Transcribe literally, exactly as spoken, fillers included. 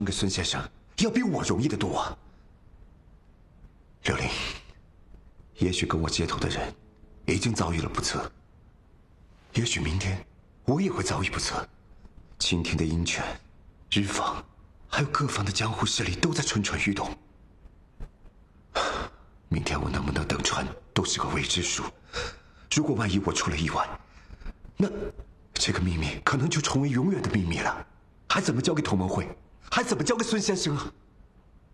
给孙先生要比我容易得多啊。柳林，也许跟我接头的人已经遭遇了不测，也许明天我也会遭遇不测。青天的鹰犬、日方，还有各方的江湖势力都在蠢蠢欲动。明天我能不能登船都是个未知数。如果万一我出了意外，那这个秘密可能就成为永远的秘密了。还怎么交给同盟会？还怎么交给孙先生啊？